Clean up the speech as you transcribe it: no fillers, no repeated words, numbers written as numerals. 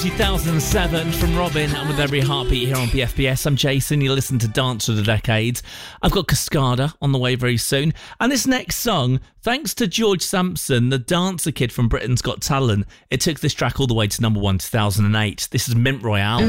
2007 from Robin and With Every Heartbeat here on BFBS. I'm Jason, you listen to Dance of the Decades. I've got Cascada on the way very soon. And this next song, thanks to George Sampson, the dancer kid from Britain's Got Talent, it took this track all the way to number 1 2008. This is Mint Royale.